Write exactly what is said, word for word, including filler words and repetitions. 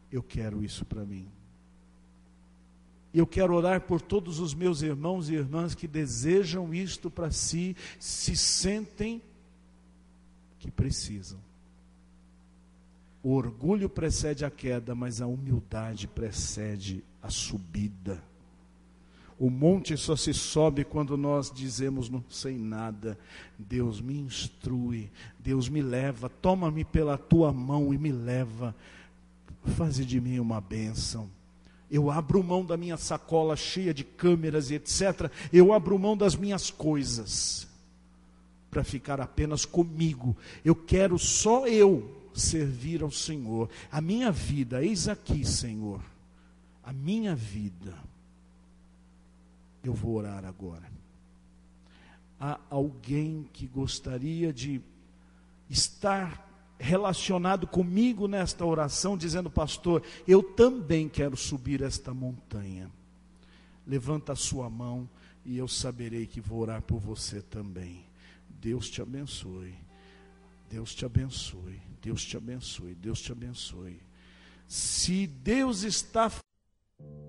Eu quero isso para mim. Eu quero orar por todos os meus irmãos e irmãs que desejam isto para si, se sentem que precisam. O orgulho precede a queda, mas a humildade precede a subida. O monte só se sobe quando nós dizemos não sei nada. Deus me instrui, Deus me leva, toma-me pela tua mão e me leva. Faze de mim uma bênção. Eu abro mão da minha sacola cheia de câmeras e etcétera. Eu abro mão das minhas coisas para ficar apenas comigo. Eu quero só eu servir ao Senhor. A minha vida, eis aqui, Senhor. A minha vida. Eu vou orar agora. Há alguém que gostaria de estar relacionado comigo nesta oração, dizendo: pastor, eu também quero subir esta montanha. Levanta a sua mão e eu saberei que vou orar por você também. Deus te abençoe. Deus te abençoe. Deus te abençoe. Deus te abençoe. Se Deus está